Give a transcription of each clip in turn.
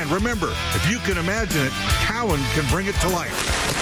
And remember, if you can imagine it, Cowan can bring it to life.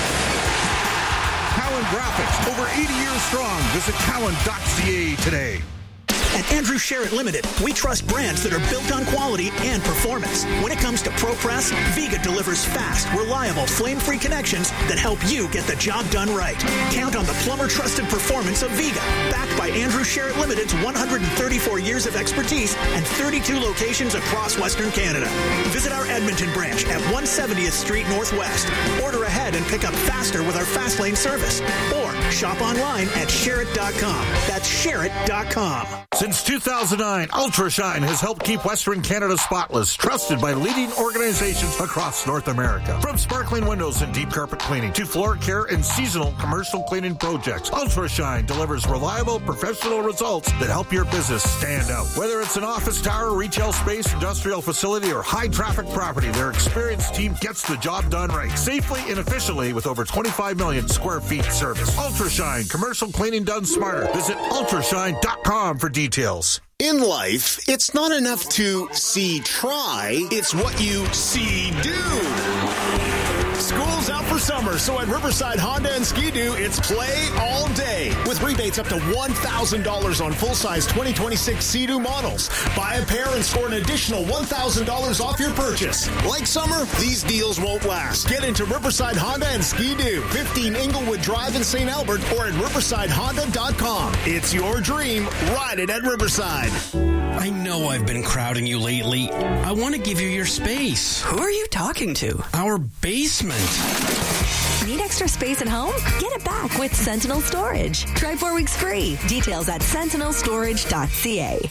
Cowan Graphics, over 80 years strong. Visit cowan.ca today. At Andrew Sherritt Limited, we trust brands that are built on quality and performance. When it comes to ProPress, Viga delivers fast, reliable, flame-free connections that help you get the job done right. Count on the plumber-trusted performance of Viga, backed by Andrew Sherritt Limited's 134 years of expertise and 32 locations across Western Canada. Visit our Edmonton branch at 170th Street Northwest. Order ahead and pick up faster with our Fast Lane service. Or shop online at Sherritt.com. That's Sherritt.com. Since 2009, UltraShine has helped keep Western Canada spotless, trusted by leading organizations across North America. From sparkling windows and deep carpet cleaning to floor care and seasonal commercial cleaning projects, UltraShine delivers reliable, professional results that help your business stand out. Whether it's an office tower, retail space, industrial facility, or high-traffic property, their experienced team gets the job done right, safely and efficiently with over 25 million square feet service. UltraShine, commercial cleaning done smarter. Visit ultrashine.com for details. In life, it's not enough to see try, it's what you see do. School's out for summer, so at Riverside Honda and Ski-Doo, it's play all day. With rebates up to $1,000 on full-size 2026 Sea-Doo models. Buy a pair and score an additional $1,000 off your purchase. Like summer, these deals won't last. Get into Riverside Honda and Ski-Doo, 15 Inglewood Drive in St. Albert, or at riversidehonda.com. It's your dream. Ride it at Riverside. I know I've been crowding you lately. I want to give you your space. Who are you talking to? Our basement. Need extra space at home? Get it back with Sentinel Storage. Try 4 weeks free. Details at sentinelstorage.ca.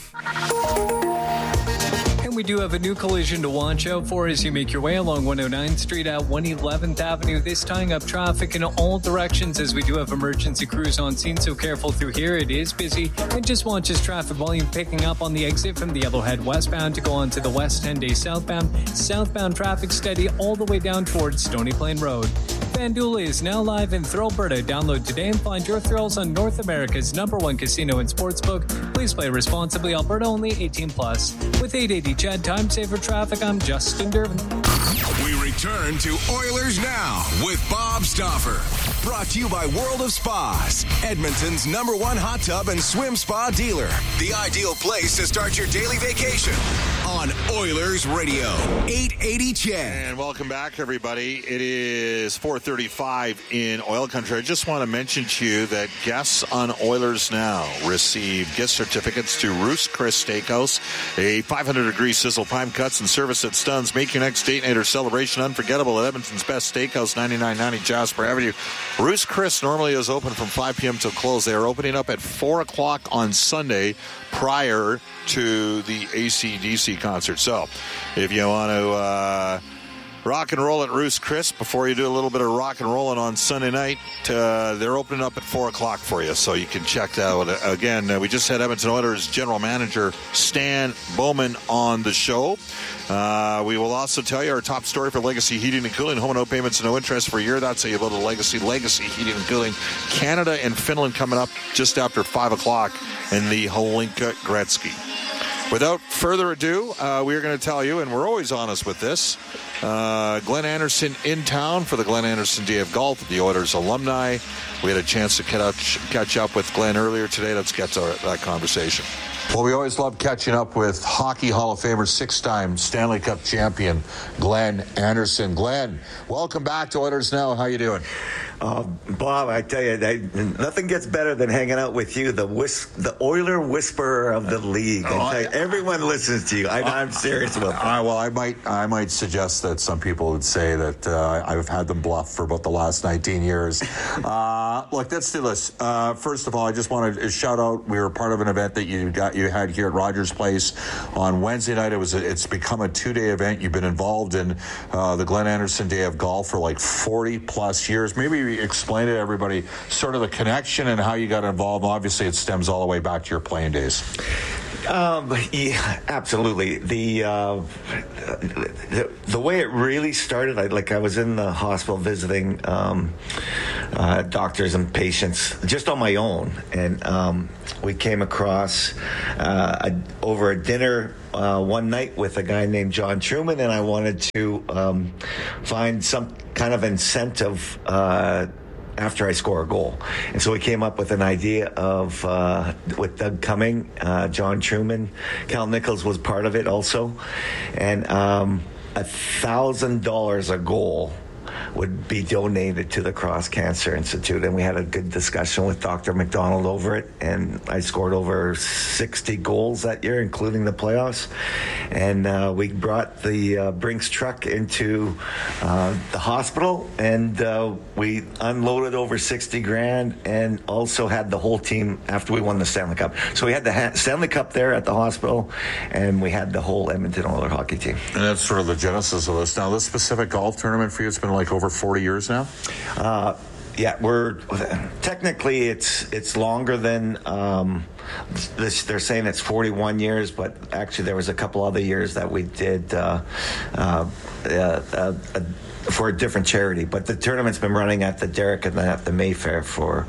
And we do have a new collision to watch out for as you make your way along 109th Street at 111th Avenue. This tying up traffic in all directions as we do have emergency crews on scene, so careful through here. It is busy. And just watch as traffic volume picking up on the exit from the Yellowhead westbound to go on to the West 10-day southbound. Southbound traffic steady all the way down towards Stony Plain Road. FanDuel is now live in Thrillberta. Download today and find your thrills on North America's #1 casino and sportsbook. Please play responsibly. Alberta only, 18+. With 880 Chad Time Saver Traffic, I'm Justin Durbin. We return to Oilers Now with Bob Stauffer. Brought to you by World of Spas, Edmonton's #1 hot tub and swim spa dealer. The ideal place to start your daily vacation on Oilers Radio, 880 Chad. And welcome back, everybody. It is 4:35 in Oil Country. I just want to mention to you that guests on Oilers Now receive gift certificates to Ruth's Chris Steakhouse, a 500-degree sizzle prime cuts and service that stuns. Make your next date night or celebration unforgettable at Edmonton's Best Steakhouse, 9990 Jasper Avenue. Ruth's Chris normally is open from 5 p.m. till close. They are opening up at 4 o'clock on Sunday prior to the AC/DC concert. So if you want to rock and roll at Ruth's Chris before you do a little bit of rock and rolling on Sunday night, they're opening up at 4 o'clock for you, so you can check that out. Again, we just had Edmonton Oilers General Manager Stan Bowman on the show. We will also tell you our top story for Legacy Heating and Cooling. Home and no payments, no interest for a year. That's how you build a Legacy Heating and Cooling. Canada and Finland coming up just after 5 o'clock in the Holinka Gretzky. Without further adu, we are going to tell you, and we're always honest with this, Glenn Anderson in town for the Glenn Anderson Day of Golf, the Oilers alumni. We had a chance to catch up with Glenn earlier today. Let's get to that conversation. Well, we always love catching up with Hockey Hall of Famer, 6-time Stanley Cup champion, Glenn Anderson. Glenn, welcome back to Oilers Now. How you doing? Bob, I tell you, nothing gets better than hanging out with you, the Oiler whisperer of the league. Everyone listens to you. I'm serious about that. Well, I might suggest that some people would say that I've had them bluff for about the last 19 years. Look, let's do this. First of all, I just want to shout out. We were part of an event that you had here at Rogers Place on Wednesday night. It's become a 2-day event. You've been involved in the Glenn Anderson Day of Golf for like 40 plus years. Maybe explain to everybody sort of the connection and how you got involved. Obviously, it stems all the way back to your playing days. Yeah, absolutely. The way it really started, I was in the hospital visiting doctors and patients just on my own, and we came across over a dinner one night with a guy named John Truman, and I wanted to find some kind of incentive after I score a goal. And so we came up with an idea of, with Doug Cumming, John Truman, Cal Nichols was part of it also, and $1,000 a goal would be donated to the Cross Cancer Institute. And we had a good discussion with Dr. McDonald over it, and I scored over 60 goals that year, including the playoffs. And we brought the Brinks truck into the hospital, and we unloaded over 60 grand, and also had the whole team after we won the Stanley Cup. So we had the Stanley Cup there at the hospital, and we had the whole Edmonton Oilers hockey team. And that's sort of the genesis of this. Now, this specific golf tournament for you, it's been like over 40 years now? Yeah, we're technically it's longer than this. They're saying it's 41 years, but actually there was a couple other years that we did for a different charity. But the tournament's been running at the Derrick and at the Mayfair for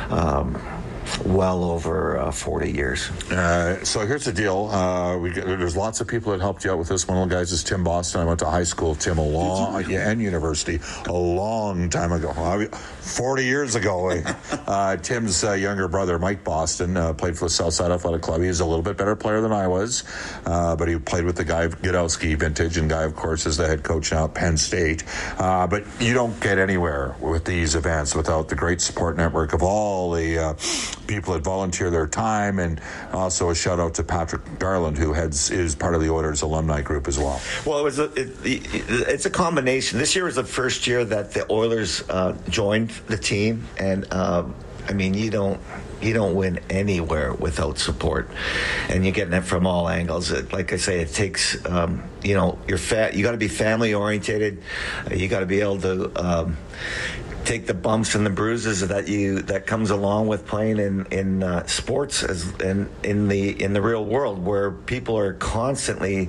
well over 40 years. So here's the deal. There's lots of people that helped you out with this. One of the guys is Tim Boston. I went to high school with Tim and university a long time ago. 40 years ago. Tim's younger brother, Mike Boston, played for the Southside Athletic Club. He was a little bit better player than I was, but he played with the Guy Godowski vintage, and Guy, of course, is the head coach now at Penn State. But you don't get anywhere with these events without the great support network of all the people that volunteer their time, and also a shout out to Patrick Garland, who is part of the Oilers alumni group as well. Well, it's a combination. This year was the first year that the Oilers joined the team, and I mean, you don't win anywhere without support, and you're getting it from all angles. Like I say, it takes you got to be family orientated. You got to be able to take the bumps and the bruises that comes along with playing in sports and in the real world, where people are constantly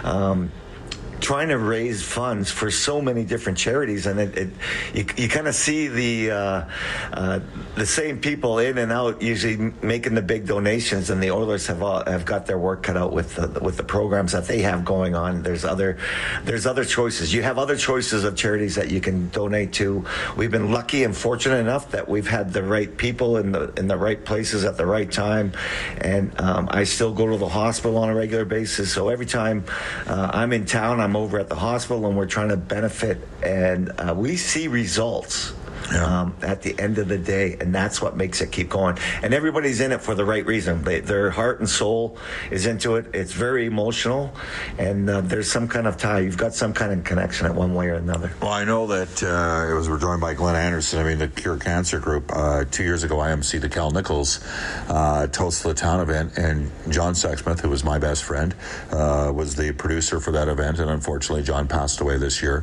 trying to raise funds for so many different charities, and you kind of see the same people in and out, usually making the big donations, and the Oilers have got their work cut out with the programs that they have going on. There's other choices. You have other choices of charities that you can donate to. We've been lucky and fortunate enough that we've had the right people in the right places at the right time, and I still go to the hospital on a regular basis. So every time I'm in town, I'm over at the hospital, and we're trying to benefit, and we see results at the end of the day, and that's what makes it keep going. And everybody's in it for the right reason. Their heart and soul is into it. It's very emotional, and there's some kind of tie. You've got some kind of connection in one way or another. Well, I know that we're joined by Glenn Anderson. I mean, the Cure Cancer Group. 2 years ago, I emceed the Cal Nichols Toast to the Town event, and John Sexsmith, who was my best friend, was the producer for that event, and unfortunately, John passed away this year,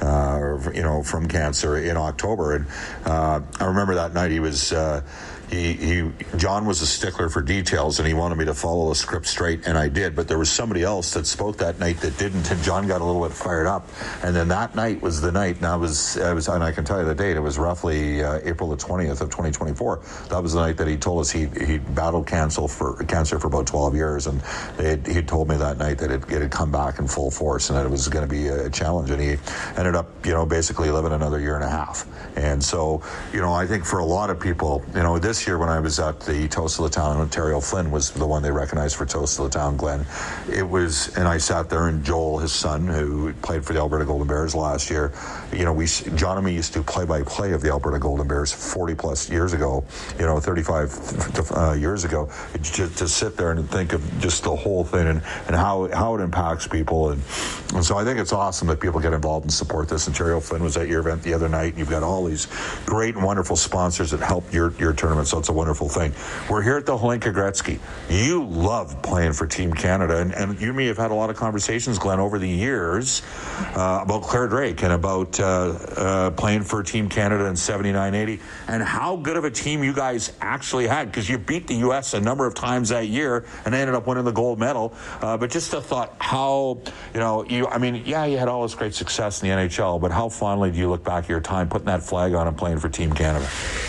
from cancer in October. And I remember that night he was John was a stickler for details, and he wanted me to follow the script straight, and I did. But there was somebody else that spoke that night that didn't, and John got a little bit fired up. And then that night was the night, and I was, and I can tell you the date. It was roughly April the 20th of 2024. That was the night that he told us he battled cancer for about 12 years, and he told me that night that it had come back in full force, and that it was going to be a challenge. And he ended up, basically living another year and a half. And so, I think for a lot of people, this year when I was at the Toast of the Town, Ontario Flynn was the one they recognized for Toast of the Town, Glenn. It was, and I sat there, and Joel, his son, who played for the Alberta Golden Bears last year, John and me used to play-by-play of the Alberta Golden Bears 40 plus years ago, 35 years ago, to sit there and think of just the whole thing and how it impacts people. And so I think it's awesome that people get involved and support this. Ontario Flynn was at your event the other night. You've got all these great and wonderful sponsors that help your tournament tournament, so it's a wonderful thing. We're here at the Hlinka Gretzky. You love playing for Team Canada, and you and me have had a lot of conversations, Glenn, over the years about Claire Drake and about playing for Team Canada in 79-80, and how good of a team you guys actually had, because you beat the U.S. a number of times that year, and they ended up winning the gold medal. But just a thought, how, you had all this great success in the NHL, but how fondly do you look back at your time putting that flag on and playing for Team Canada?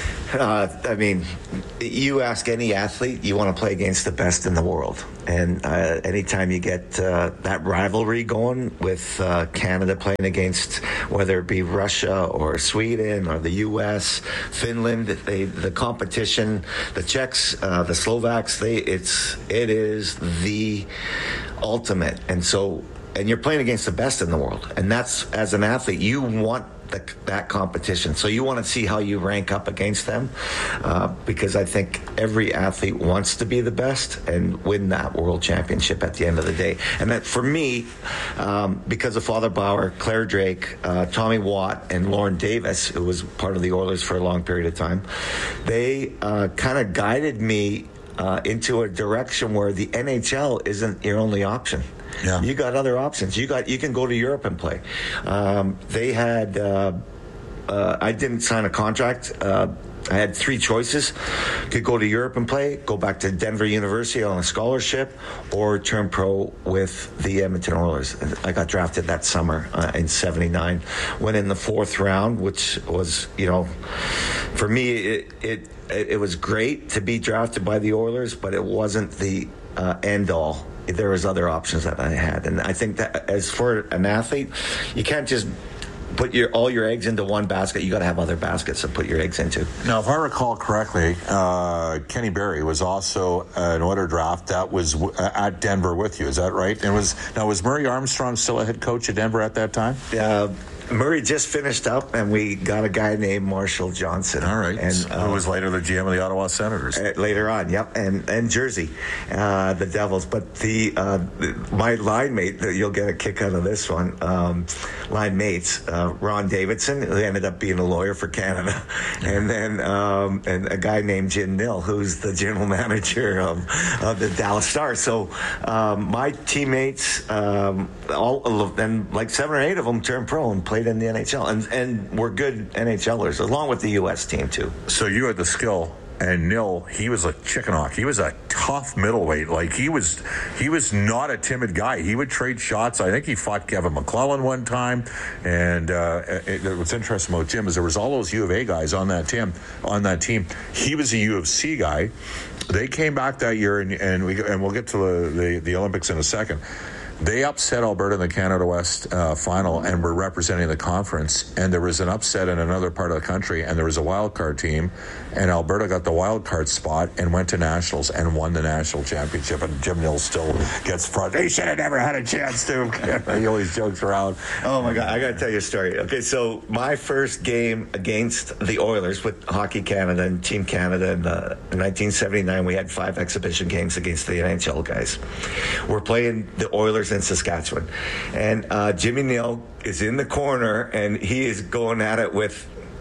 You ask any athlete, you want to play against the best in the world. And anytime you get that rivalry going with Canada playing against, whether it be Russia or Sweden or the U.S., Finland, the competition, the Czechs, the Slovaks, it is the ultimate. And you're playing against the best in the world. And that's, as an athlete, you want that competition. So you want to see how you rank up against them, because I think every athlete wants to be the best and win that world championship at the end of the day. And that, for me, because of Father Bauer, Claire Drake, Tommy Watt, and Lauren Davis, who was part of the Oilers for a long period of time, they kind of guided me into a direction where the NHL isn't your only option. Yeah. You got other options. You can go to Europe and play. They had. I didn't sign a contract. I had three choices: could go to Europe and play, go back to Denver University on a scholarship, or turn pro with the Edmonton Oilers. I got drafted that summer in '79. Went in the fourth round, which was, for me, it was great to be drafted by the Oilers, but it wasn't the end all. There was other options that I had, and I think that as for an athlete, you can't just put all your eggs into one basket. You got to have other baskets to put your eggs into. Now, if I recall correctly, Kenny Barry was also an Oiler draft that was at Denver with you. Is that right? And was Murray Armstrong still a head coach at Denver at that time? Murray just finished up, and we got a guy named Marshall Johnson. All right. And who was later the GM of the Ottawa Senators. Later on, yep. And Jersey, the Devils. But my line mate, you'll get a kick out of this one, line mates, Ron Davidson, who ended up being a lawyer for Canada, and then and a guy named Jim Nill, who's the general manager of the Dallas Stars. So my teammates, all of them, like 7 or 8 of them, turned pro and played in the NHL, and were good NHLers, along with the U.S. team too. So you had the skill, and Nill, he was a chicken hawk. He was a tough middleweight. Like, he was not a timid guy. He would trade shots. I think he fought Kevin McClellan one time. And what's interesting about Jim is there was all those U of A guys on that team. He was a U of C guy. They came back that year, and we'll get to the Olympics in a second. They upset Alberta in the Canada West final and were representing the conference. And there was an upset in another part of the country, and there was a wild card team. And Alberta got the wild card spot and went to nationals and won the national championship. And Jim Nill still gets front. They should have never had a chance to. He always jokes around. Oh, my God. I got to tell you a story. Okay, so my first game against the Oilers with Hockey Canada and Team Canada in 1979, we had 5 exhibition games against the NHL guys. We're playing the Oilers in Saskatchewan, and Jimmy Nill is in the corner, and he is going at it with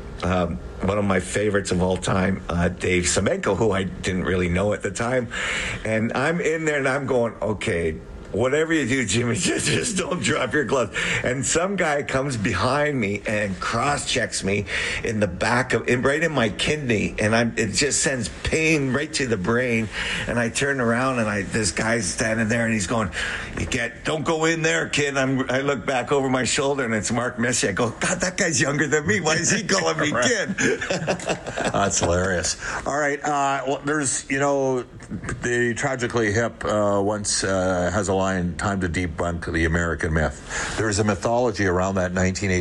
one of my favorites of all time, Dave Semenko, who I didn't really know at the time. And I'm in there, and I'm going, okay, whatever you do, Jimmy, just don't drop your gloves. And some guy comes behind me and cross-checks me in the back right in my kidney, and it just sends pain right to the brain. And I turn around, and this guy's standing there, and he's going, "Don't go in there, kid." I look back over my shoulder, and it's Mark Messier. I go, "God, that guy's younger than me. Why is he calling me kid?" That's hilarious. All right, well, there's the Tragically Hip once has a line, "Time to debunk the American myth." There's a mythology around that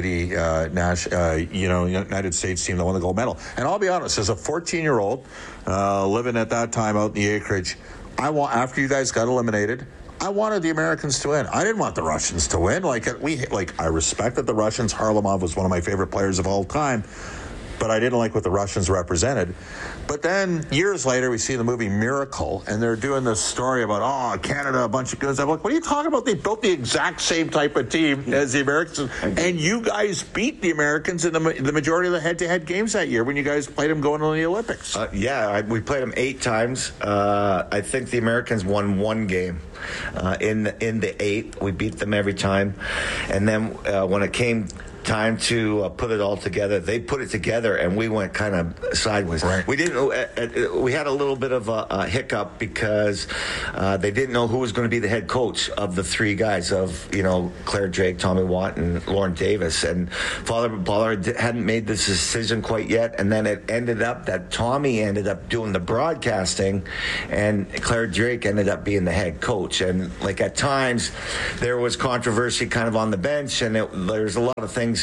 1980 United States team that won the gold medal. And I'll be honest, as a 14-year-old living at that time out in the acreage, after you guys got eliminated, I wanted the Americans to win. I didn't want the Russians to win. I respected the Russians. Harlamov was one of my favorite players of all time. but I didn't like what the Russians represented. But then years later, we see the movie Miracle, and they're doing this story about, Canada, a bunch of guns. I'm like, what are you talking about? They built the exact same type of team as the Americans, and you guys beat the Americans in the majority of the head-to-head games that year when you guys played them going to the Olympics. We played them 8 times. I think the Americans won 1 game. In the 8, we beat them every time. And then when it came time to put it all together, they put it together, and we went kind of sideways. Right. We didn't. We had a little bit of a hiccup because they didn't know who was going to be the head coach of the 3 guys of Claire Drake, Tommy Watt, and Lauren Davis. And Father Ballard hadn't made this decision quite yet. And then it ended up that Tommy ended up doing the broadcasting, and Claire Drake ended up being the head coach. And like at times, there was controversy kind of on the bench, and there's a lot of things.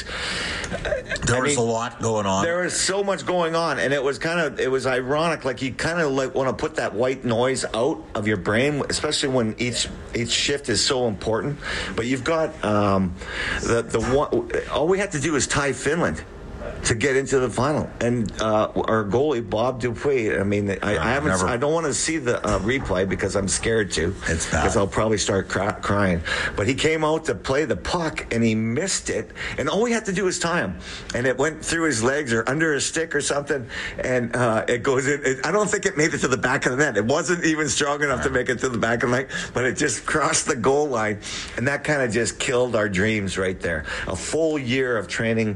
There was a lot going on. There was so much going on, and it was ironic. Like you kind of want to put that white noise out of your brain, especially when each shift is so important. But you've got the one. All we had to do is tie Finland to get into the final, and our goalie Bob Dupuis. I mean, I don't want to see the replay because I'm scared to. It's bad because I'll probably start crying. But he came out to play the puck and he missed it, and all we had to do was tie him, and it went through his legs or under his stick or something, and it goes in. I don't think it made it to the back of the net. It wasn't even strong enough to make it to the back of the net, but it just crossed the goal line, and that kind of just killed our dreams right there. A full year of training,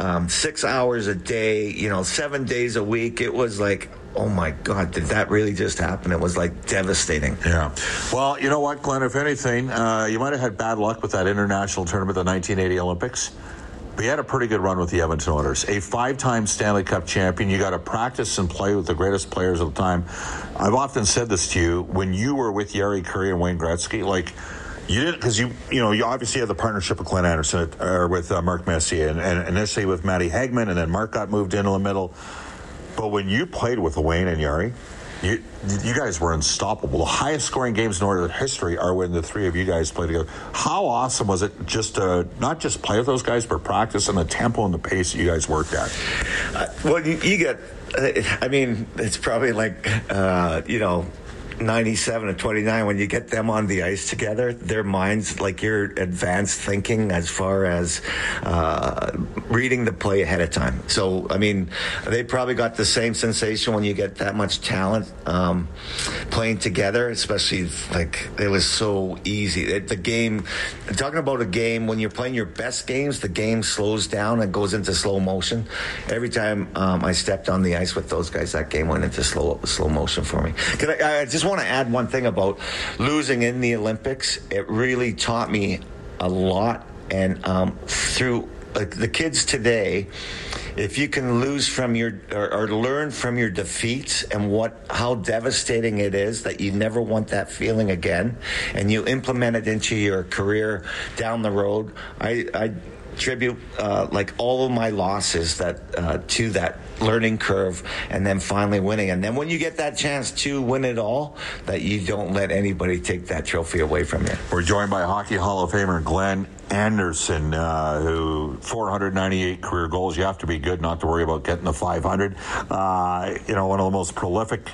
6 hours a day, 7 days a week. It was like, oh my God, did that really just happen? It was like devastating. Yeah. Well, you know what, Glenn, if anything, you might have had bad luck with that international tournament, the 1980 Olympics. But you had a pretty good run with the Edmonton Oilers. A 5-time Stanley Cup champion. You got to practice and play with the greatest players of the time. I've often said this to you, when you were with Jari Kurri and Wayne Gretzky, like, you didn't, because you obviously had the partnership with Glenn Anderson or with Mark Messier, and initially with Matty Hagman, and then Mark got moved into the middle. But when you played with Wayne and Jari, you guys were unstoppable. The highest scoring games in Oilers history are when the 3 of you guys played together. How awesome was it just to not just play with those guys, but practice and the tempo and the pace that you guys worked at? You get, I mean, it's probably like, 97 and 29, when you get them on the ice together, their minds, like your advanced thinking as far as reading the play ahead of time. So, I mean, they probably got the same sensation when you get that much talent playing together, especially like it was so easy. The game, talking about a game, when you're playing your best games, the game slows down and goes into slow motion. Every time I stepped on the ice with those guys, that game went into slow motion for me. I just want to add one thing about losing in the Olympics. It really taught me a lot, and through the kids today, if you can lose from your or learn from your defeats and how devastating it is, that you never want that feeling again, and you implement it into your career down the road. I tribute like all of my losses to that learning curve, and then finally winning. And then when you get that chance to win it all, that you don't let anybody take that trophy away from you. We're joined by Hockey Hall of Famer Glenn Anderson, who 498 career goals. You have to be good not to worry about getting the 500. One of the most prolific,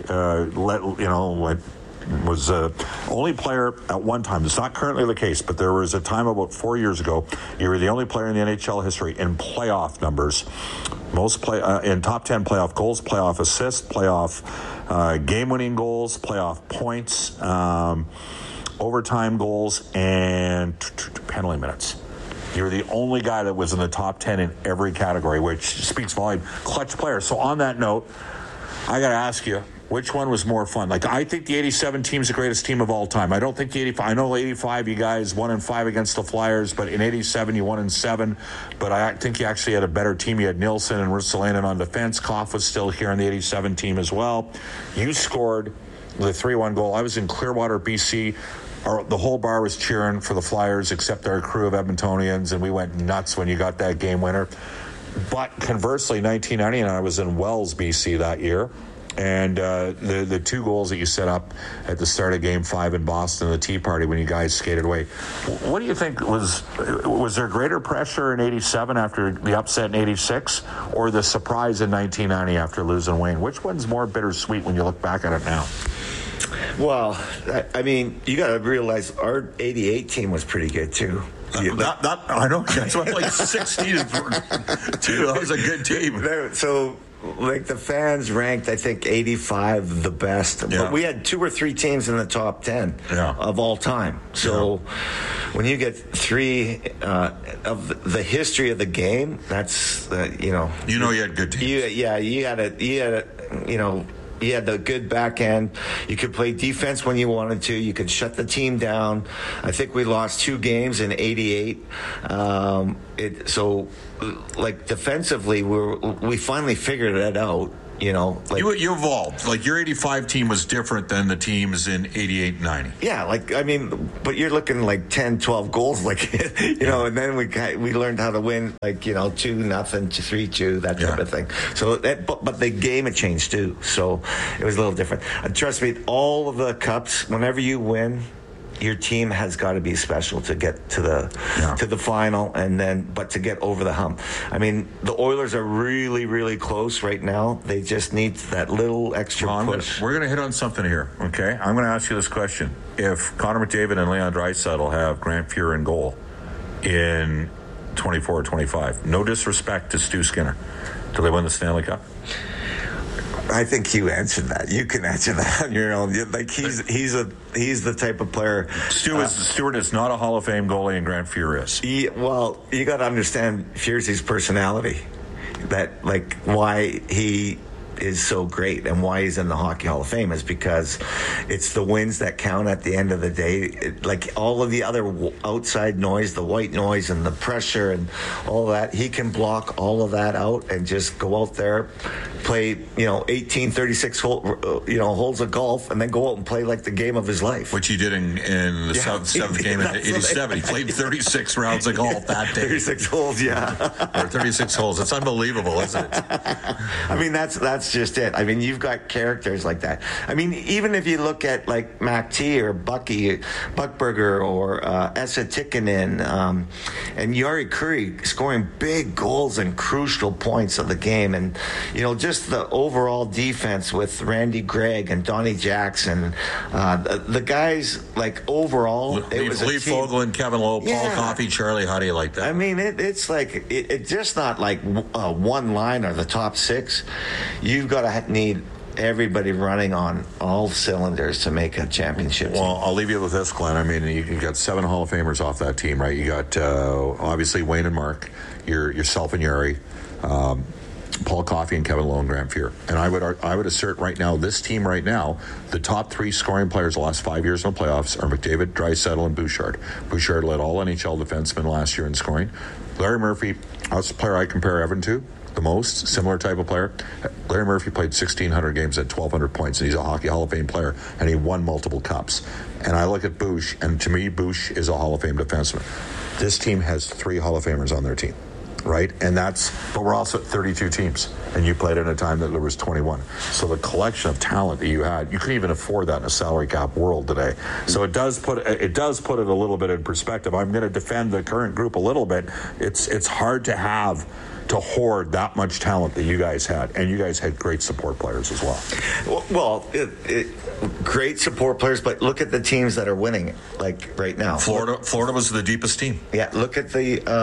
was only player at one time. It's not currently the case, but there was a time about 4 years ago, you were the only player in the NHL history in playoff numbers. Most in top 10 playoff goals, playoff assists, playoff game-winning goals, playoff points, overtime goals, and penalty minutes. You're the only guy that was in the top 10 in every category, which speaks volume. Clutch player. So on that note, I got to ask you, which one was more fun? Like, I think the 87 team's the greatest team of all time. I don't think the 85. I know 85, you guys 1-5 against the Flyers, but in 87, you 1-7. But I think you actually had a better team. You had Nielsen and Russalainen on defense. Koff was still here on the 87 team as well. You scored the 3-1 goal. I was in Clearwater, BC. The whole bar was cheering for the Flyers, except our crew of Edmontonians, and we went nuts when you got that game winner. But conversely, 1999, I was in Wells, BC that year. And the 2 goals that you set up at the start of Game 5 in Boston, the Tea Party, when you guys skated away, what do you think was there greater pressure in 87 after the upset in 86, or the surprise in 1990 after losing Wayne? Which one's more bittersweet when you look back at it now? Well, I mean, you got to realize our 88 team was pretty good, too. I know. That's what, like 16 2. That was a good team. So, like, the fans ranked, I think, 85 the best. Yeah. But we had 2 or 3 teams in the top 10 of all time. So when you get 3 of the history of the game, that's, you had good teams. You had the good back end. You could play defense when you wanted to. You could shut the team down. I think we lost 2 games in 88. Defensively, we finally figured it out. You evolved. Like, your 85 team was different than the teams in 88 and 90. Yeah, but you're looking like 10, 12 goals, and then we learned how to win, 2-0, 3-2, that type of thing. So but the game had changed too, so it was a little different. Trust me, all of the cups, whenever you win, your team has got to be special to get to the final, but to get over the hump. I mean, the Oilers are really, really close right now. They just need that little extra push. We're going to hit on something here, okay? I'm going to ask you this question. If Connor McDavid and Leon Draisaitl have Grant Fuhr in goal in 24-25, no disrespect to Stu Skinner, do they win the Stanley Cup? I think you answered that. You can answer that on your own. He's the type of player. Stewart is not a Hall of Fame goalie, and Grant Fuhr is. You got to understand Fuhr's personality. That why he is so great and why he's in the Hockey Hall of Fame is because it's the wins that count at the end of the day. All of the other outside noise, the white noise and the pressure and all that, he can block all of that out and just go out there, play 18, 36 holes of golf, and then go out and play like the game of his life. Which he did in the seventh game in 87. He played 36 rounds of golf that day. 36 holes, yeah. Or 36 holes. It's unbelievable, isn't it? I mean, that's just it. I mean, you've got characters like that. I mean, even if you look at Mac T or Buckberger or Esa Tikkanen and Jari Kurri scoring big goals and crucial points of the game, and just the overall defense with Randy Gregg and Donnie Jackson, the guys overall. Lee Fogel, Kevin Lowe, Paul Coffey, Charlie. How do you like that? I mean, it's just not one line or the top 6. You've got to need everybody running on all cylinders to make a championship team. Well, I'll leave you with this, Glenn. I mean, you got 7 Hall of Famers off that team, right? You got obviously Wayne and Mark, yourself and Jari, Paul Coffey and Kevin Lowe and Grant Fuhr. And I would assert right now, this team right now, the top 3 scoring players the last 5 years in the playoffs are McDavid, Draisaitl, and Bouchard. Bouchard led all NHL defensemen last year in scoring. Larry Murphy, that's the player I compare Evan to the most, similar type of player. Larry Murphy played 1,600 games at 1,200 points, and he's a Hockey Hall of Fame player, and he won multiple cups. And I look at Bouch, and to me, Bouch is a Hall of Fame defenseman. This team has 3 Hall of Famers on their team, right? But we're also at 32 teams, and you played at a time that there was 21. So the collection of talent that you had, you couldn't even afford that in a salary cap world today. So it does put it a little bit in perspective. I'm going to defend the current group a little bit. It's hard to hoard that much talent that you guys had, and you guys had great support players as well. Well, great support players, but look at the teams that are winning, right now. Florida was the deepest team. Yeah, look at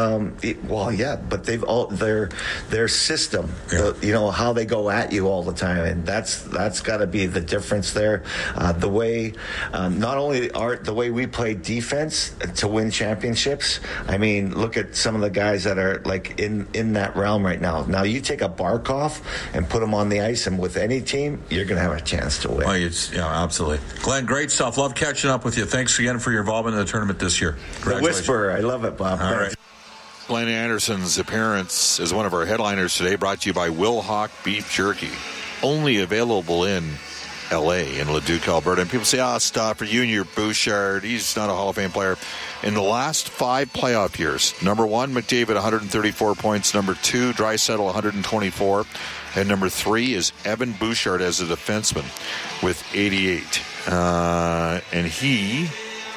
but they've all their system, how they go at you all the time, and that's got to be the difference there. The way, not only the way we play defense to win championships. I mean, look at some of the guys that are in that realm right now. Now you take a Barkov and put him on the ice, and with any team, you're going to have a chance to win. Absolutely. Glenn, great stuff. Love catching up with you. Thanks again for your involvement in the tournament this year. The Whisperer. I love it, Bob. All right. Glenn Anderson's appearance as one of our headliners today, brought to you by Wilhauk Beef Jerky. Only available in L.A. in Leduc, Alberta. And people say, Stauffer, you and your Bouchard, he's not a Hall of Fame player. In the last 5 playoff years, number 1, McDavid, 134 points. Number 2, Draisaitl, 124. And number 3 is Evan Bouchard as a defenseman with 88. And he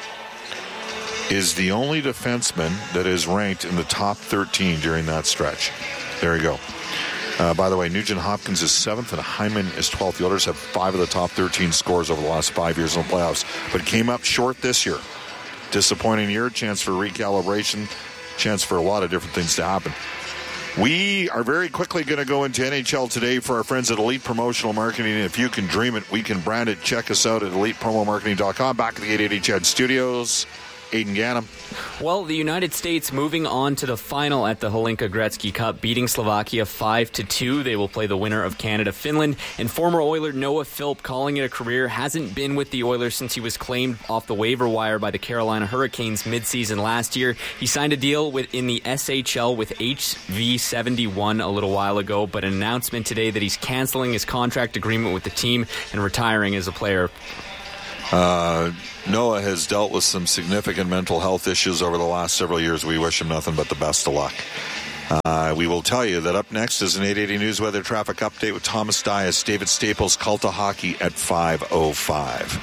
is the only defenseman that is ranked in the top 13 during that stretch. There you go. By the way, Nugent Hopkins is 7th and Hyman is 12th. The Oilers have 5 of the top 13 scores over the last 5 years in the playoffs, but came up short this year. Disappointing year, chance for recalibration, chance for a lot of different things to happen. We are very quickly going to go into NHL Today for our friends at Elite Promotional Marketing. If you can dream it, we can brand it. Check us out at ElitePromoMarketing.com. Back at the 880 CHED Studios. Aidan Gannon. Well, the United States moving on to the final at the Hlinka Gretzky Cup, beating Slovakia 5-2. They will play the winner of Canada-Finland. And former Oiler Noah Philp, calling it a career, hasn't been with the Oilers since he was claimed off the waiver wire by the Carolina Hurricanes midseason last year. He signed a deal in the SHL with HV71 a little while ago, but an announcement today that he's canceling his contract agreement with the team and retiring as a player. Noah has dealt with some significant mental health issues over the last several years. We wish him nothing but the best of luck. We will tell you that up next is an 880 News Weather Traffic Update with Thomas Dias, David Staples, Cult of Hockey at 5:05.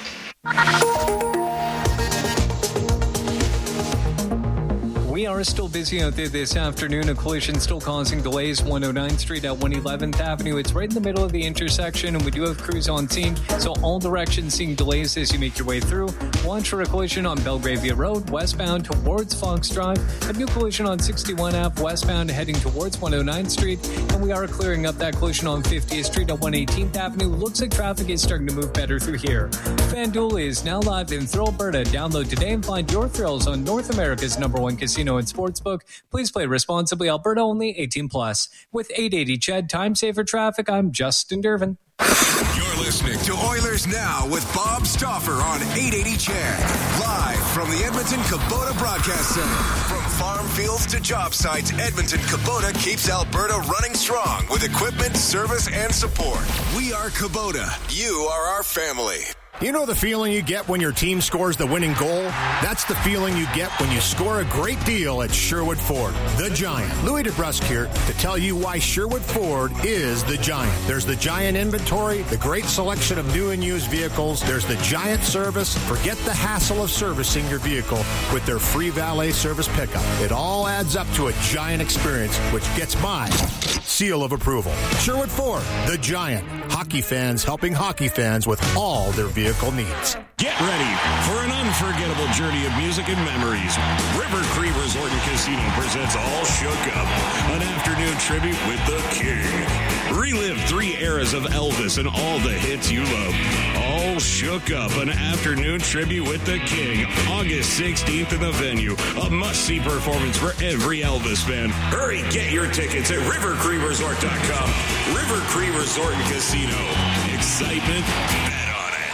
We are still busy out there this afternoon. A collision still causing delays. 109th Street at 111th Avenue. It's right in the middle of the intersection, and we do have crews on scene. So all directions seeing delays as you make your way through. Watch for a collision on Belgravia Road, westbound towards Fox Drive. A new collision on 61 Ave, westbound heading towards 109th Street. And we are clearing up that collision on 50th Street at 118th Avenue. Looks like traffic is starting to move better through here. FanDuel is now live in Thrill, Alberta. Download today and find your thrills on North America's #1 casino and sportsbook. Please play responsibly. Alberta only, 18+. With 880 CHED, time saver traffic, I'm Justin Dervin. You're listening to Oilers Now with Bob Stauffer on 880 CHED. Live from the Edmonton Kubota Broadcast Center. From farm fields to job sites, Edmonton Kubota keeps Alberta running strong with equipment, service, and support. We are Kubota. You are our family. You know the feeling you get when your team scores the winning goal? That's the feeling you get when you score a great deal at Sherwood Ford, the Giant. Louis DeBrusque here to tell you why Sherwood Ford is the Giant. There's the Giant inventory, the great selection of new and used vehicles. There's the Giant service. Forget the hassle of servicing your vehicle with their free valet service pickup. It all adds up to a Giant experience, which gets my seal of approval. Sherwood Ford, the Giant. Hockey fans helping hockey fans with all their vehicle needs. Get ready for an unforgettable journey of music and memories. River Cree Resort and Casino presents All Shook Up, an afternoon tribute with the King. Relive 3 eras of Elvis and all the hits you love. All Shook Up, an afternoon tribute with the King. August 16th in the venue. A must-see performance for every Elvis fan. Hurry, get your tickets at rivercreeresort.com. River Cree Resort and Casino. Excitement, bet on it.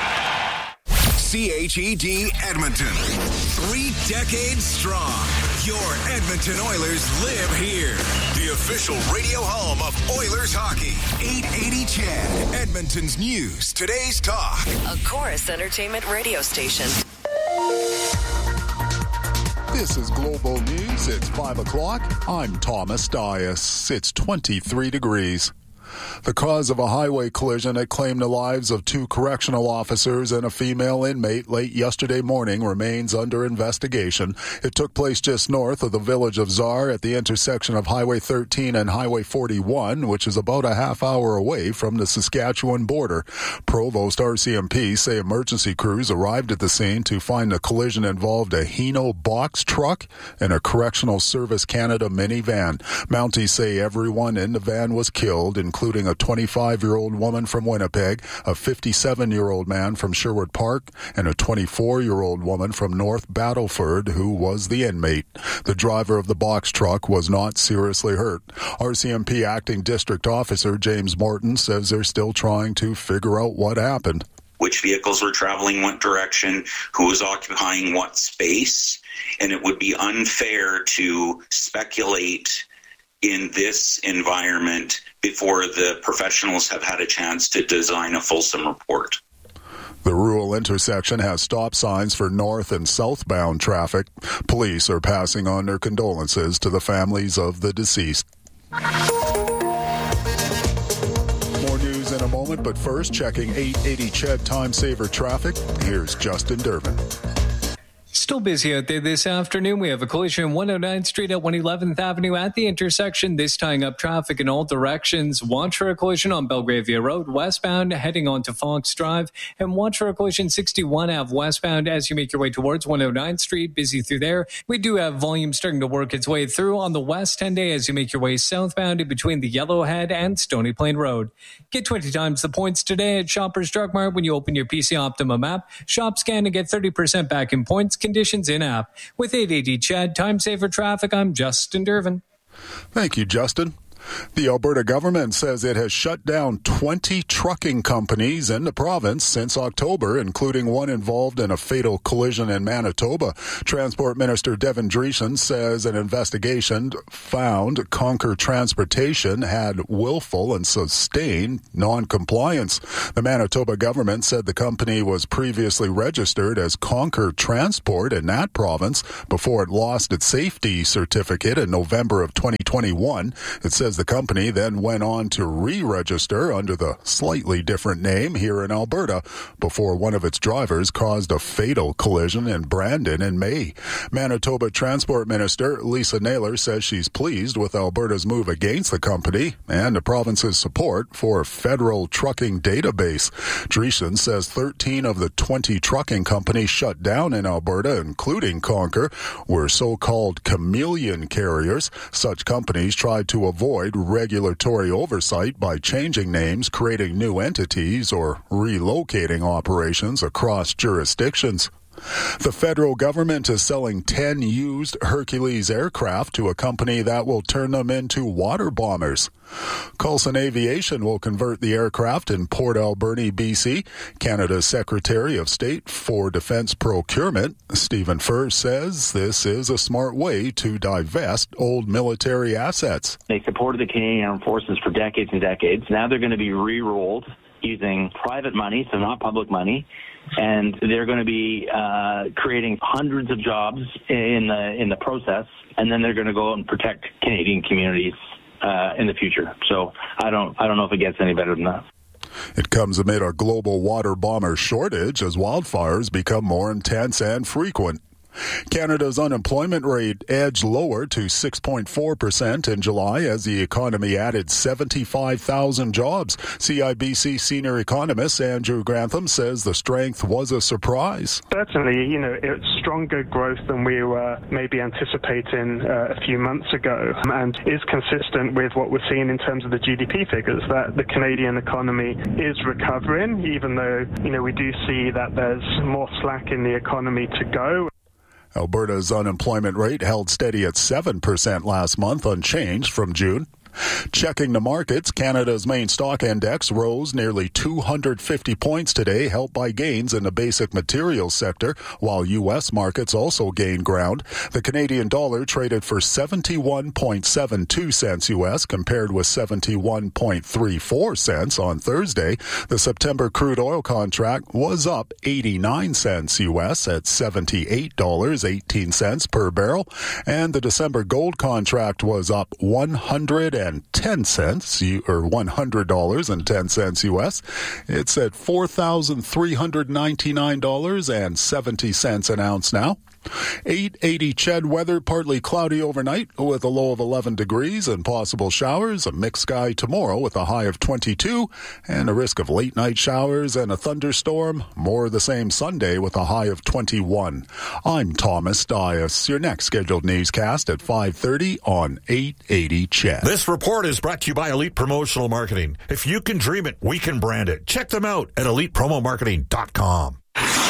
CHED Edmonton. 3 decades strong. Your Edmonton Oilers live here. The official radio home of Oilers hockey. 880 CHED. Edmonton's news. Today's talk. A Chorus Entertainment radio station. This is Global News. It's 5 o'clock. I'm Thomas Dias. It's 23 degrees. The cause of a highway collision that claimed the lives of 2 correctional officers and a female inmate late yesterday morning remains under investigation. It took place just north of the village of Czar at the intersection of Highway 13 and Highway 41, which is about a half hour away from the Saskatchewan border. Provost RCMP say emergency crews arrived at the scene to find the collision involved a Hino box truck and a Correctional Service Canada minivan. Mounties say everyone in the van was killed, including a 25-year-old woman from Winnipeg, a 57-year-old man from Sherwood Park, and a 24-year-old woman from North Battleford who was the inmate. The driver of the box truck was not seriously hurt. RCMP Acting District Officer James Morton says they're still trying to figure out what happened. Which vehicles were traveling what direction, who was occupying what space, and it would be unfair to speculate in this environment before the professionals have had a chance to design a fulsome report. The rural intersection has stop signs for north and southbound traffic. Police are passing on their condolences to the families of the deceased. More news in a moment, but first, checking 880 Ched Time Saver traffic. Here's Justin Durbin. Still busy out there this afternoon. We have a collision on 109th Street at 111th Avenue at the intersection. This tying up traffic in all directions. Watch for a collision on Belgravia Road westbound heading onto Fox Drive. And watch for a collision 61 Ave westbound as you make your way towards 109th Street. Busy through there. We do have volume starting to work its way through on the West 10-day as you make your way southbound in between the Yellowhead and Stony Plain Road. Get 20 times the points today at Shoppers Drug Mart when you open your PC Optimum app. Shop, scan, and get 30% back in points. Conditions in-app. With 880 Ched Time Saver Traffic, I'm Justin Durbin. Thank you, Justin. The Alberta government says it has shut down 20 trucking companies in the province since October, including one involved in a fatal collision in Manitoba. Transport Minister Devin Dreeshen says an investigation found Conquer Transportation had willful and sustained non-compliance. The Manitoba government said the company was previously registered as Conquer Transport in that province before it lost its safety certificate in November of 2021. It says the company then went on to re-register under the slightly different name here in Alberta before one of its drivers caused a fatal collision in Brandon in May. Manitoba Transport Minister Lisa Naylor says she's pleased with Alberta's move against the company and the province's support for a federal trucking database. Dreeshen says 13 of the 20 trucking companies shut down in Alberta, including Conquer, were so-called chameleon carriers. Such companies tried to avoid regulatory oversight by changing names, creating new entities, or relocating operations across jurisdictions. The federal government is selling 10 used Hercules aircraft to a company that will turn them into water bombers. Coulson Aviation will convert the aircraft in Port Alberni, BC. Canada's Secretary of State for Defence Procurement, Stephen Furr, says this is a smart way to divest old military assets. They supported the Canadian Armed Forces for decades and decades. Now they're going to be re-rolled using private money, so not public money, and they're going to be creating hundreds of jobs in the process, and then they're going to go out and protect Canadian communities in the future. So I don't know if it gets any better than that. It comes amid a global water bomber shortage as wildfires become more intense and frequent. Canada's unemployment rate edged lower to 6.4% in July as the economy added 75,000 jobs. CIBC senior economist Andrew Grantham says the strength was a surprise. Certainly, it's stronger growth than we were maybe anticipating a few months ago, and is consistent with what we're seeing in terms of the GDP figures, that the Canadian economy is recovering, even though, we do see that there's more slack in the economy to go. Alberta's unemployment rate held steady at 7% last month, unchanged from June. Checking the markets, Canada's main stock index rose nearly 250 points today, helped by gains in the basic materials sector, while U.S. markets also gained ground. The Canadian dollar traded for 71.72 cents U.S. compared with 71.34 cents on Thursday. The September crude oil contract was up 89 cents U.S. at $78.18 per barrel, and the December gold contract was up $110 or $100.10 U.S. It's at $4,399.70 an ounce now. 880 Ched weather, partly cloudy overnight with a low of 11 degrees and possible showers. A mixed sky tomorrow with a high of 22 and a risk of late night showers and a thunderstorm. More of the same Sunday with a high of 21. I'm Thomas Dias. Your next scheduled newscast at 5:30 on 880 Ched. This report is brought to you by Elite Promotional Marketing. If you can dream it, we can brand it. Check them out at elitepromomarketing.com.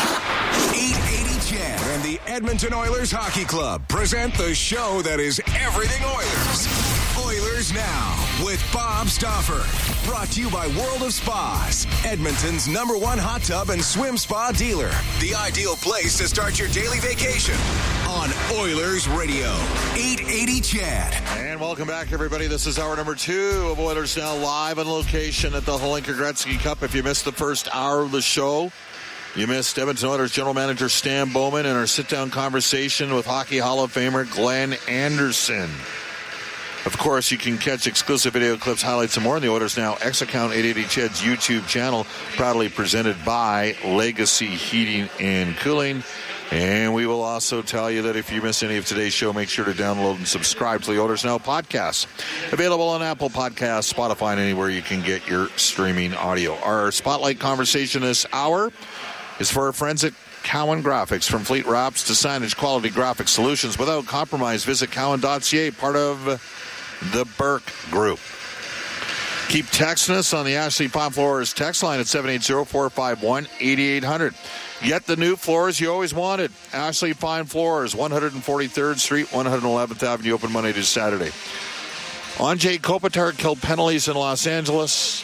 The Edmonton Oilers Hockey Club present the show that is everything Oilers. Oilers Now with Bob Stauffer. Brought to you by World of Spas, Edmonton's #1 hot tub and swim spa dealer. The ideal place to start your daily vacation. on Oilers Radio. 880 Chad. And welcome back, everybody. This is hour number 2 of Oilers Now, live on location at the Holinka Gretzky Cup. If you missed the first hour of the show, you missed Edmonton Oilers General Manager Stan Bowman and our sit-down conversation with Hockey Hall of Famer Glenn Anderson. Of course, you can catch exclusive video clips, highlights, and more on the Oilers Now X account, 880 Chad's YouTube channel, proudly presented by Legacy Heating and Cooling. And we will also tell you that if you miss any of today's show, make sure to download and subscribe to the Oilers Now podcast. Available on Apple Podcasts, Spotify, and anywhere you can get your streaming audio. Our spotlight conversation this hour is for our friends at Cowan Graphics. From fleet wraps to signage, quality graphic solutions without compromise. Visit cowan.ca, part of the Burke Group. Keep texting us on the Ashley Fine Floors text line at 780-451-8800. Get the new floors you always wanted. Ashley Fine Floors, 143rd Street, 111th Avenue, open Monday to Saturday. Andrei Kopitar killed penalties in Los Angeles.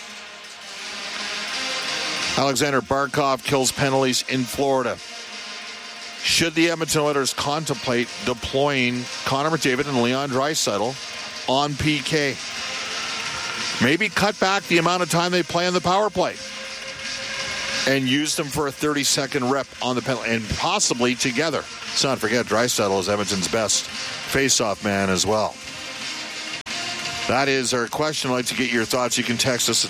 Alexander Barkov kills penalties in Florida. Should the Edmonton Oilers contemplate deploying Connor McDavid and Leon Draisaitl on PK? Maybe cut back the amount of time they play on the power play and use them for a 30-second rep on the penalty, and possibly together. Let's not forget, Draisaitl is Edmonton's best face-off man as well. That is our question. I'd like to get your thoughts. You can text us at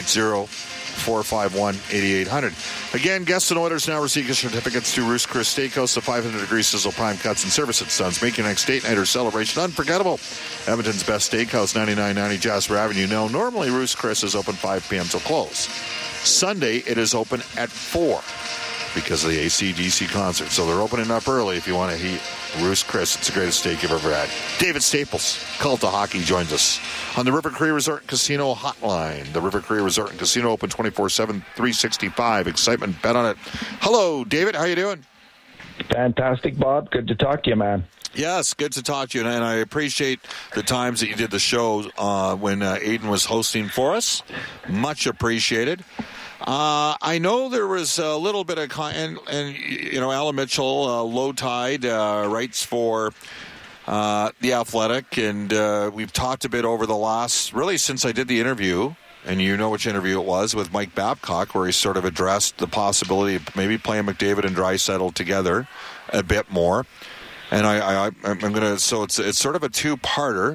780-451-8800. Again, guests and Oilers Now receive gift certificates to Ruth's Chris Steakhouse, the 500-degree sizzle prime cuts and service at Suns. Make your next date night or celebration unforgettable. Edmonton's best steakhouse, 9990 Jasper Avenue. Now, normally Ruth's Chris is open 5 p.m. till close. Sunday, it is open at 4 because of the AC/DC concert. So they're opening up early if you want to eat Ruth's Chris. It's the greatest steak you've ever had. David Staples, Cult of Hockey, joins us on the River Cree Resort Casino hotline. The River Cree Resort and Casino open 24/7, 365. Excitement, bet on it. Hello, David. How you doing? Fantastic, Bob. Good to talk to you, man. Yes, good to talk to you, and I appreciate the times that you did the show when Aiden was hosting for us. Much appreciated. I know there was a little bit of and you know, Alan Mitchell, Low Tide, writes for The Athletic, and we've talked a bit over the last, really since I did the interview, and you know which interview it was, with Mike Babcock, where he sort of addressed the possibility of maybe playing McDavid and Draisaitl together a bit more. And I'm going to, so it's sort of a two-parter,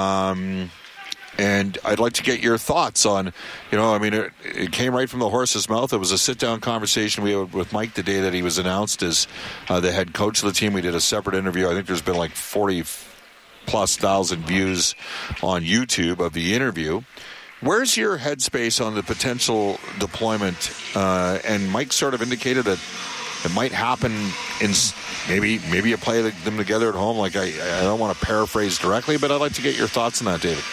and I'd like to get your thoughts on, you know, I mean, it came right from the horse's mouth. It was a sit-down conversation we had with Mike the day that he was announced as the head coach of the team. We did a separate interview. I think there's been like 40+ thousand views on YouTube of the interview. Where's your headspace on the potential deployment? And Mike sort of indicated that it might happen in maybe you play them together at home. Like I don't want to paraphrase directly, but I'd like to get your thoughts on that, David.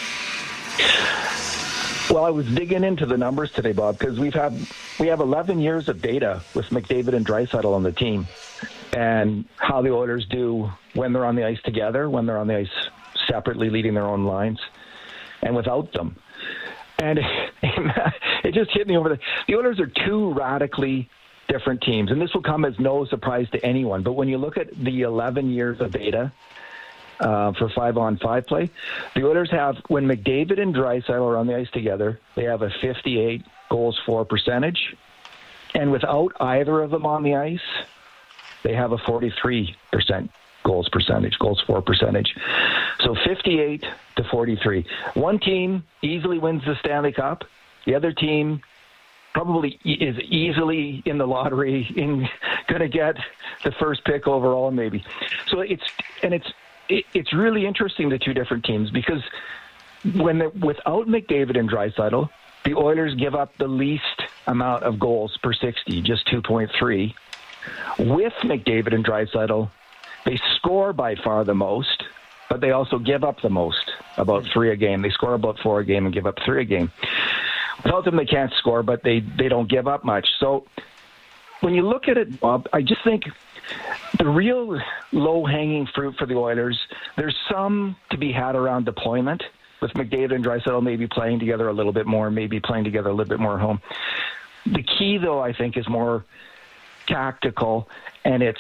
Well, I was digging into the numbers today, Bob, because we have 11 years of data with McDavid and Draisaitl on the team, and how the Oilers do when they're on the ice together, when they're on the ice separately, leading their own lines, and without them. And it just hit me over the Oilers are two radically different teams, and this will come as no surprise to anyone. But when you look at the 11 years of data for 5-on-5 play, the Oilers have, when McDavid and Draisaitl are on the ice together, they have a 58 goals for percentage, and without either of them on the ice, they have a 43% goals for percentage. So 58 to 43. One team easily wins the Stanley Cup. The other team probably is easily in the lottery, going to get the first pick overall, maybe. So it's really interesting, the two different teams, because without McDavid and Draisaitl, the Oilers give up the least amount of goals per 60, just 2.3. With McDavid and Draisaitl, they score by far the most, but they also give up the most, about 3 a game. They score about 4 a game and give up 3 a game. Without them, they can't score, but they don't give up much. So when you look at it, Bob, I just think the real low-hanging fruit for the Oilers, there's some to be had around deployment, with McDavid and Draisaitl maybe playing together a little bit more, maybe playing together a little bit more at home. The key, though, I think, is more tactical, and it's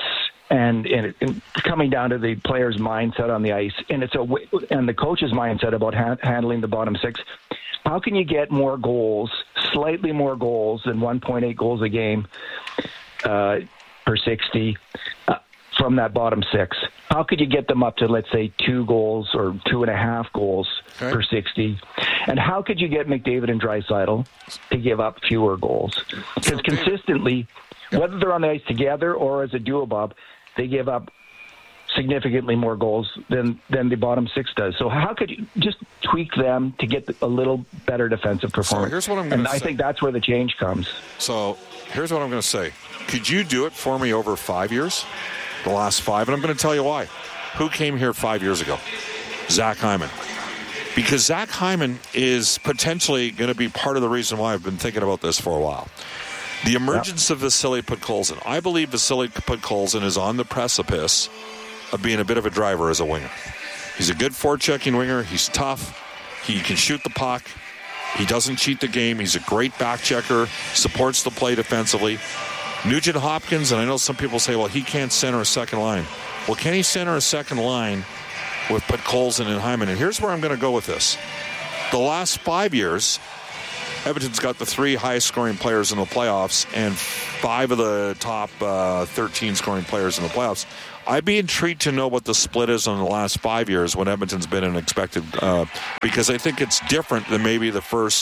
and coming down to the player's mindset on the ice, and the coach's mindset about handling the bottom six. How can you get more goals, slightly more goals than 1.8 goals a game per 60 from that bottom six? How could you get them up to, let's say, 2 goals or 2.5 goals per 60? And how could you get McDavid and Draisaitl to give up fewer goals? Because consistently, whether they're on the ice together or as a duo, Bob, they give up significantly more goals than the bottom six does. So how could you just tweak them to get a little better defensive performance? So here's what I'm going to say. I think that's where the change comes. So here's what I'm going to say. Could you do it for me over 5 years? The last 5? And I'm going to tell you why. Who came here 5 years ago? Zach Hyman. Because Zach Hyman is potentially going to be part of the reason why I've been thinking about this for a while. The emergence of Vasily Podkolzin. I believe Vasily Podkolzin is on the precipice of being a bit of a driver as a winger. He's a good forechecking winger. He's tough. He can shoot the puck. He doesn't cheat the game. He's a great back checker, supports the play defensively. Nugent Hopkins, and I know some people say, well, he can't center a second line. Well, can he center a second line with Podkolzin and Hyman? And here's where I'm going to go with this. The last 5 years, Edmonton's got the 3 highest scoring players in the playoffs and 5 of the top 13 scoring players in the playoffs. I'd be intrigued to know what the split is on the last 5 years when Edmonton's been an expected, because I think it's different than maybe the first.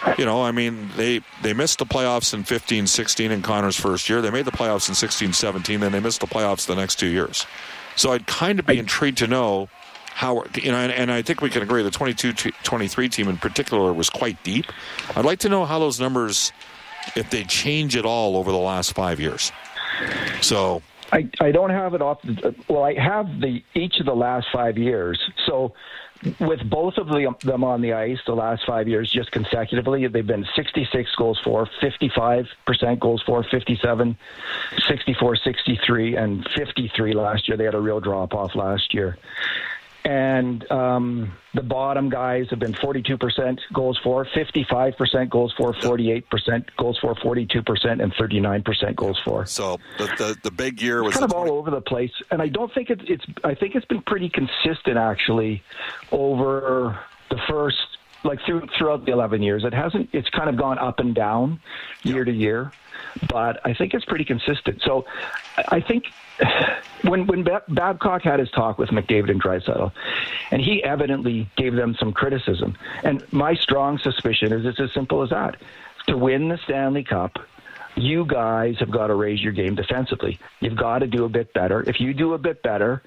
They missed the playoffs in 15-16 in Connor's first year. They made the playoffs in 16-17, then they missed the playoffs the next 2 years. So I'd kind of be intrigued to know how, and I think we can agree the 22-23 team in particular was quite deep. I'd like to know how those numbers, if they change at all over the last 5 years. So I don't have it off. Well, I have each of the last 5 years. So with both of them on the ice the last 5 years, just consecutively, they've been 66 goals for, 55% goals for, 57, 64, 63, and 53 last year. They had a real drop-off last year. And the bottom guys have been 42% goals for, 55% goals for, 48% goals for, 42%, and 39% goals for. So the big year was kind of all over the place, and I don't think I think it's been pretty consistent actually over the first throughout the 11 years. It's kind of gone up and down year to year, but I think it's pretty consistent. So I think when Babcock had his talk with McDavid and Draisaitl, and he evidently gave them some criticism, and my strong suspicion is it's as simple as that. To win the Stanley Cup, you guys have got to raise your game defensively. You've got to do a bit better. If you do a bit better,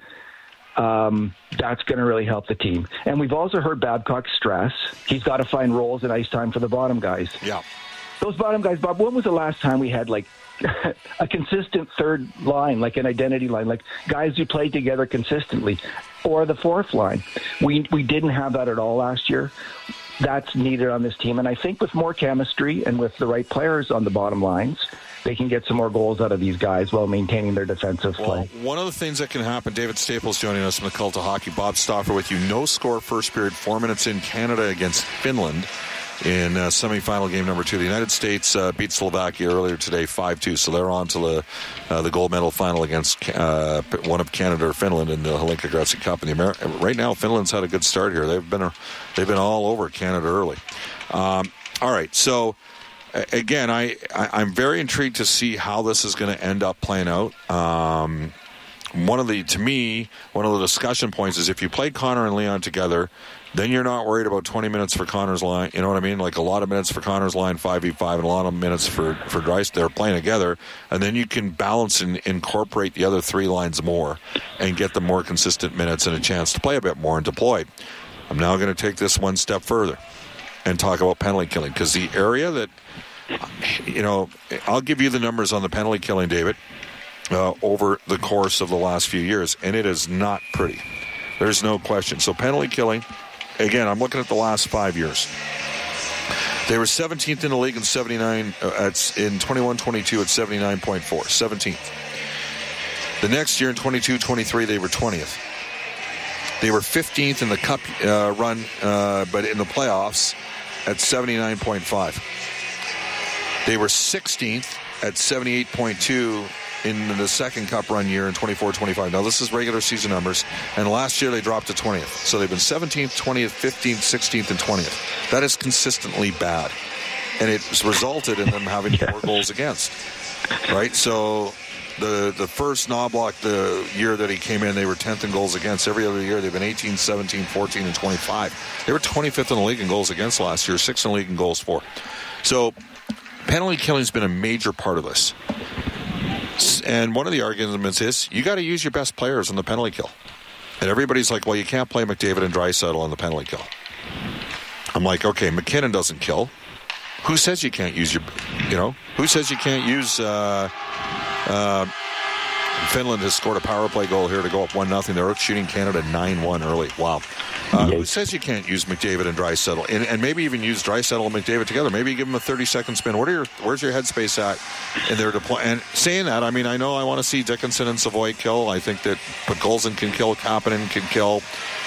that's going to really help the team. And we've also heard Babcock stress he's got to find roles and ice time for the bottom guys. Yeah. Those bottom guys, Bob, when was the last time we had a consistent third line, like an identity line, like guys who played together consistently, or the fourth line? We didn't have that at all last year. That's needed on this team. And I think with more chemistry and with the right players on the bottom lines, they can get some more goals out of these guys while maintaining their defensive play. One of the things that can happen, David Staples joining us from the Cult of Hockey, Bob Stauffer with you. No score first period, 4 minutes in Canada against Finland in semifinal game number 2. The United States beat Slovakia earlier today 5-2, so they're on to the gold medal final against one of Canada or Finland in the Hlinka Gretzky Cup. And right now, Finland's had a good start here. They've been all over Canada early. All right, so again, I'm very intrigued to see how this is going to end up playing out. One of the discussion points is if you play Connor and Leon together, then you're not worried about 20 minutes for Connor's line. You know what I mean? Like a lot of minutes for Connor's line, 5v5, and a lot of minutes for Dreisaitl. They're playing together, and then you can balance and incorporate the other 3 lines more and get them more consistent minutes and a chance to play a bit more and deploy. I'm now going to take this one step further and talk about penalty killing, because the area that, I'll give you the numbers on the penalty killing, David, over the course of the last few years, and it is not pretty. There's no question. So penalty killing, again, I'm looking at the last 5 years. They were 17th in the league in 79 in 21-22 at 79.4, 17th. The next year in 22-23, they were 20th. They were 15th in the cup run, but in the playoffs at 79.5. They were 16th at 78.2 in the second Cup run year in 24-25. Now, this is regular season numbers, and last year they dropped to 20th. So they've been 17th, 20th, 15th, 16th, and 20th. That is consistently bad, and it's resulted in them having 4 goals against, right? So the first Knoblauch, the year that he came in, they were 10th in goals against. Every other year they've been 18, 17, 14, and 25. They were 25th in the league in goals against last year, 6th in the league in goals for. So penalty killing has been a major part of this. And one of the arguments is you got to use your best players on the penalty kill. And everybody's like, well, you can't play McDavid and Draisaitl on the penalty kill. I'm like, okay, McKinnon doesn't kill. Who says you can't use who says you can't use Finland has scored a power play goal here to go up 1-0. They're out shooting Canada 9-1 early. Wow. Who says you can't use McDavid and Draisaitl? And maybe even use Draisaitl and McDavid together. Maybe give them a 30-second spin. Where's your headspace at in their deploy? And saying that, I mean, I know I want to see Dickinson and Savoy kill. I think that Podkolzin can kill. Kapanen can kill.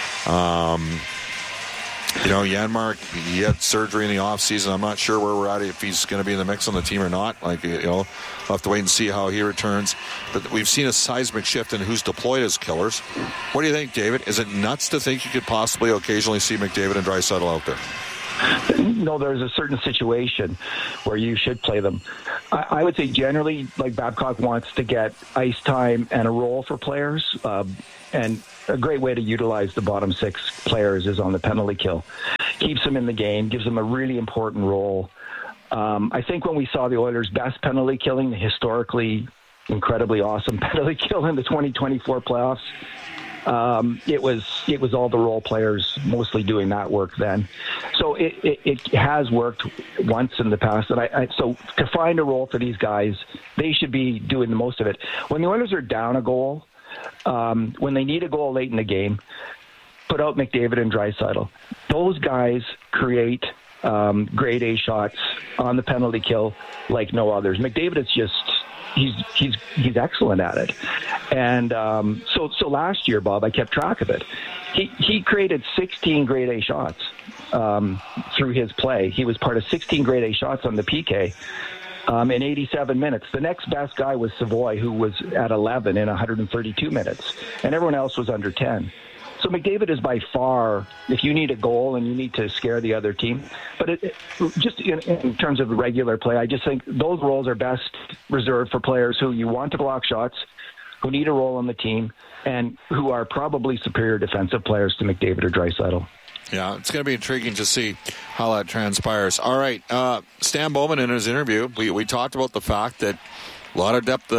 Janmark, he had surgery in the offseason. I'm not sure where we're at, if he's going to be in the mix on the team or not. We'll have to wait and see how he returns. But we've seen a seismic shift in who's deployed as killers. What do you think, David? Is it nuts to think you could possibly occasionally see McDavid and Draisaitl out there? No, there's a certain situation where you should play them. I would say generally, like, Babcock wants to get ice time and a role for players, and a great way to utilize the bottom 6 players is on the penalty kill. Keeps them in the game, gives them a really important role. I think when we saw the Oilers' best penalty killing, the historically incredibly awesome penalty kill in the 2024 playoffs, it was all the role players mostly doing that work then. So it has worked once in the past, and so to find a role for these guys, they should be doing the most of it. When the Oilers are down a goal, when they need a goal late in the game, put out McDavid and Draisaitl. Those guys create grade A shots on the penalty kill like no others. McDavid is just he's excellent at it. And so last year, Bob, I kept track of it. He created 16 grade A shots through his play. He was part of 16 grade A shots on the PK. In 87 minutes. The next best guy was Savoy, who was at 11 in 132 minutes, and everyone else was under 10. So McDavid is by far, if you need a goal and you need to scare the other team, but just in terms of regular play, I just think those roles are best reserved for players who you want to block shots, who need a role on the team, and who are probably superior defensive players to McDavid or Draisaitl. Yeah, it's going to be intriguing to see how that transpires. All right, Stan Bowman in his interview, we talked about the fact that a lot of depth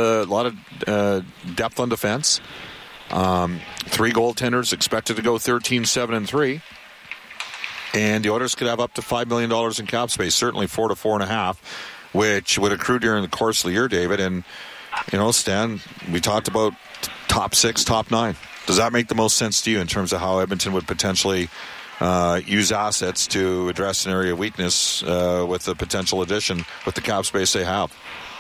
on defense. 3 goaltenders expected to go 13-7-3, and the Oilers could have up to $5 million in cap space, certainly 4 to 4.5, which would accrue during the course of the year, David. And Stan, we talked about top 6, top 9. Does that make the most sense to you in terms of how Edmonton would potentially use assets to address an area of weakness with the potential addition with the cap space they have?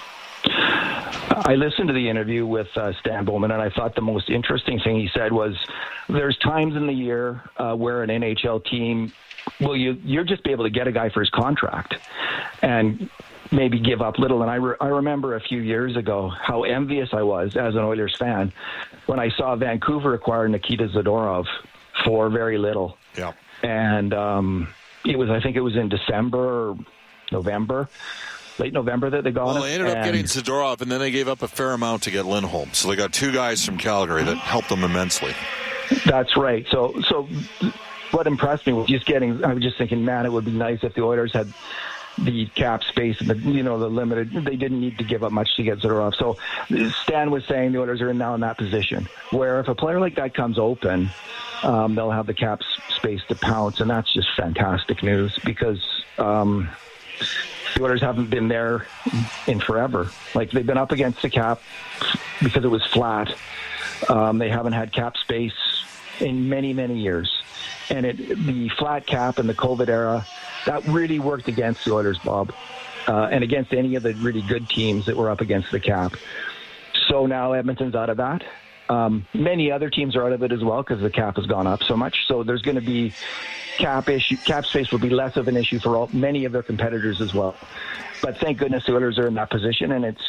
I listened to the interview with Stan Bowman, and I thought the most interesting thing he said was there's times in the year where an NHL team, you'll just be able to get a guy for his contract and maybe give up little. And I remember a few years ago how envious I was as an Oilers fan when I saw Vancouver acquire Nikita Zadorov for very little. Yeah. And I think it was in December or November, late November that they got him. Well, they ended up getting Zadorov, and then they gave up a fair amount to get Lindholm. So they got 2 guys from Calgary that helped them immensely. That's right. So what impressed me was I was just thinking, man, it would be nice if the Oilers had the cap space and the limited. They didn't need to give up much to get Zadorov. So Stan was saying the Oilers are now in that position where if a player like that comes open, they'll have the cap space to pounce, and that's just fantastic news because the Oilers haven't been there in forever. Like, they've been up against the cap because it was flat. They haven't had cap space in many, many years. And the flat cap and the COVID era, that really worked against the Oilers, Bob, and against any of the really good teams that were up against the cap. So now Edmonton's out of that. Many other teams are out of it as well because the cap has gone up so much. So there's going to be cap space will be less of an issue for many of their competitors as well. But thank goodness the Oilers are in that position, and it's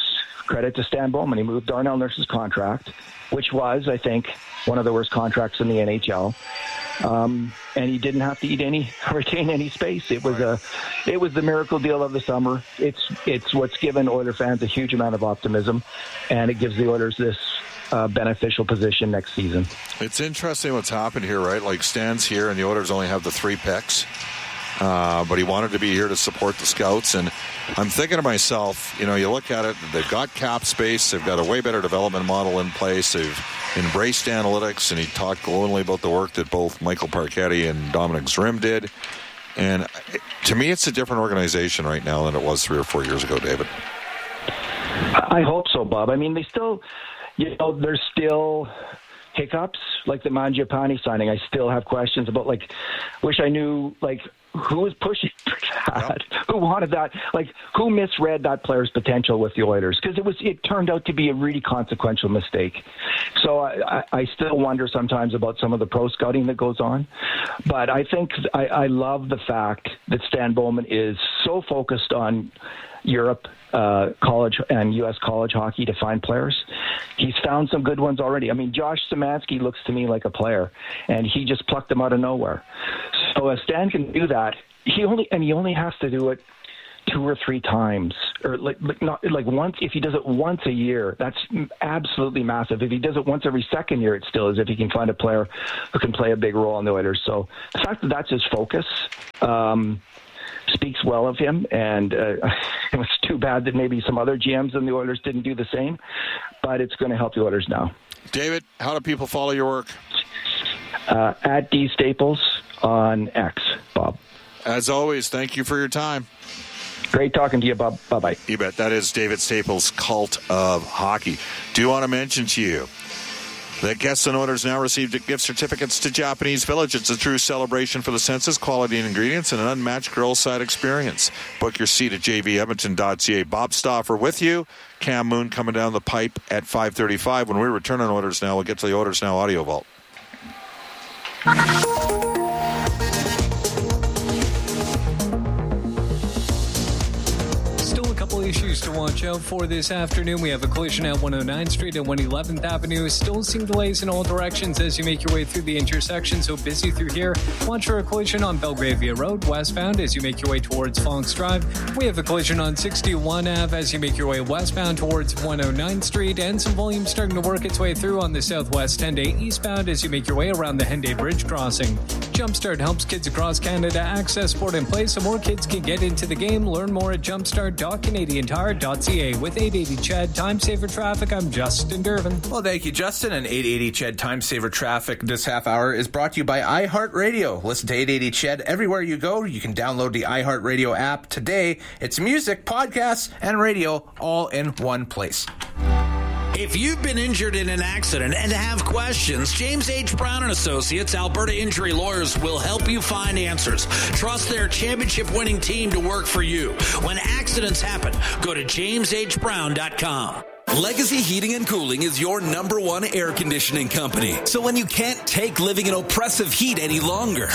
credit to Stan Bowman. He moved Darnell Nurse's contract, which was, I think, one of the worst contracts in the NHL. And he didn't have to retain any space. It was the miracle deal of the summer. It's what's given Oiler fans a huge amount of optimism, and it gives the Oilers this beneficial position next season. It's interesting what's happened here, right? Like, Stan's here, and the Oilers only have the 3 picks. But he wanted to be here to support the scouts. And I'm thinking to myself, you look at it, they've got cap space. They've got a way better development model in place. They've embraced analytics. And he talked glowingly about the work that both Michael Parketti and Dominic Zrim did. And to me, it's a different organization right now than it was 3 or 4 years ago, David. I hope so, Bob. I mean, they still, there's still hiccups, like the Mangiapane signing. I still have questions about, wish I knew, who was pushing for that? Yep. Who wanted that? Who misread that player's potential with the Oilers? Because it turned out to be a really consequential mistake. So I still wonder sometimes about some of the pro scouting that goes on. But I think I love the fact that Stan Bowman is so focused on Europe, college and U.S. college hockey to find players. He's found some good ones already. I mean, Josh Szymanski looks to me like a player, and he just plucked them out of nowhere. So if Stan can do that, he only has to do it 2 or 3 times, or not once. If he does it once a year, that's absolutely massive. If he does it once every second year, it's still as if he can find a player who can play a big role on the Oilers. So the fact that that's his focus speaks well of him, and it was too bad that maybe some other GMs in the Oilers didn't do the same, but it's going to help the Oilers now. David, how do people follow your work? At D Staples on X, Bob. As always, thank you for your time. Great talking to you, Bob. Bye-bye. You bet. That is David Staples' Cult of Hockey. Do want to mention to you that guests and Oilers now received gift certificates to Japanese Village. It's a true celebration for the senses, quality and ingredients, and an unmatched girls' side experience. Book your seat at jvedmonton.ca. Bob Stauffer with you. Cam Moon coming down the pipe at 5:35. When we return on Oilers Now, we'll get to the Oilers Now Audio Vault. Issues to watch out for this afternoon. We have a collision at 109th Street and 111th Avenue. Still seeing delays in all directions as you make your way through the intersection, so busy through here. Watch for a collision on Belgravia Road westbound as you make your way towards Fonks Drive. We have a collision on 61 Ave as you make your way westbound towards 109th Street, and some volume starting to work its way through on the Southwest Henday eastbound as you make your way around the Henday Bridge crossing. Jumpstart helps kids across Canada access sport and play so more kids can get into the game. Learn more at jumpstart.canadiantire.ca. With 880 CHED Time Saver Traffic, I'm Justin Durbin. Well, thank you, Justin. And 880 CHED Time Saver Traffic this half hour is brought to you by iHeartRadio. Listen to 880 CHED everywhere you go. You can download the iHeartRadio app today. It's music, podcasts, and radio all in one place. If you've been injured in an accident and have questions, James H. Brown & Associates, Alberta Injury Lawyers, will help you find answers. Trust their championship-winning team to work for you. When accidents happen, go to jameshbrown.com. Legacy Heating and Cooling is your #1 air conditioning company. So when you can't take living in oppressive heat any longer,